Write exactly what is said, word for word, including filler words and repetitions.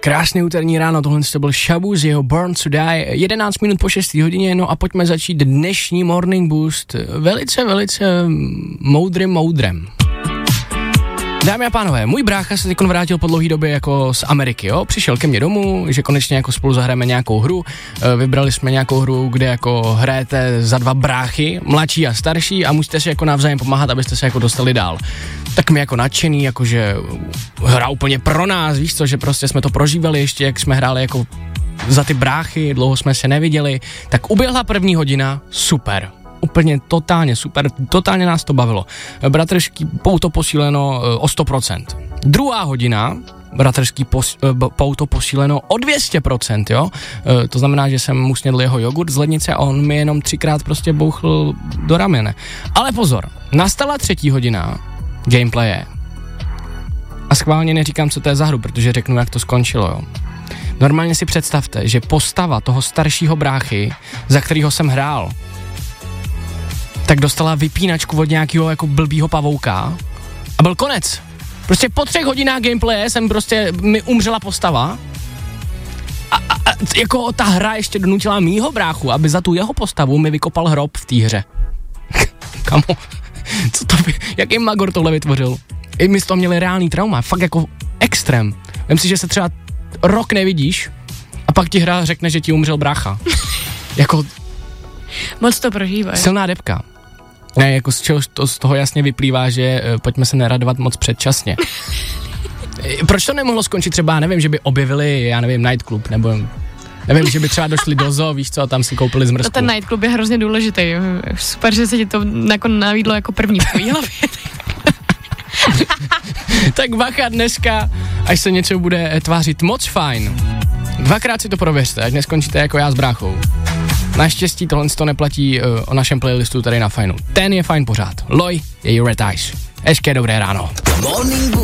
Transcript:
Krásný úterní ráno, tohle to byl Shabu z jeho Born to Die, jedenáct minut po šesté hodině, no a pojďme začít dnešní Morning Boost velice, velice moudrým moudrem. Dámy a pánové, můj brácha se teď vrátil po dlouhé době jako z Ameriky, jo, přišel ke mně domů, že konečně jako spolu zahrajeme nějakou hru, vybrali jsme nějakou hru, kde jako hrajete za dva bráchy, mladší a starší a musíte si jako navzájem pomáhat, abyste se jako dostali dál. Tak my jako nadšený, jakože hra úplně pro nás, víš co, že prostě jsme to prožívali ještě, jak jsme hráli jako za ty bráchy, dlouho jsme se neviděli, tak uběhla první hodina, super. Úplně totálně super, totálně nás to bavilo. Bratrský pouto posíleno o sto procent. Druhá hodina, bratrský pos, pouto posíleno o dvě stě procent, jo. To znamená, že jsem mu snědl jeho jogurt z lednice a on mi jenom třikrát prostě bouchl do ramene. Ale pozor, nastala třetí hodina gameplaye. A schválně neříkám, co to je za hru, protože řeknu, jak to skončilo, jo. Normálně si představte, že postava toho staršího bráchy, za kterýho jsem hrál, tak dostala vypínačku od nějakého jako blbýho pavouka a byl konec. Prostě po třech hodinách gameplaye jsem prostě, mi umřela postava a, a, a jako ta hra ještě donutila mýho bráchu, aby za tu jeho postavu mi vykopal hrob v té hře. Kamo, co to by, jaký magor tohle vytvořil? I my z toho měli reálný trauma, fakt jako extrém. Vem si, že se třeba rok nevidíš a pak ti hra řekne, že ti umřel brácha. Jako moc to prožívají. Silná debka. Ne, jako z čeho to z toho jasně vyplývá, že uh, pojďme se neradovat moc předčasně. Proč to nemohlo skončit třeba, nevím, že by objevili, já nevím, nightclub, nebo nevím, že by třeba došli do zoo, víš co, a tam si koupili zmrzku. To ten nightclub je hrozně důležitý. Super, že se ti to jako navídlo jako první v tvojí hlavě. Tak bacha dneska, až se něco bude tvářit moc fajn. Dvakrát si to prověřte, ať neskončíte jako já s bráchou. Naštěstí tohle to neplatí uh, o našem playlistu tady na Fajnu. Ten je fajn pořád. Loj je Red Eyes. Hezké dobré ráno.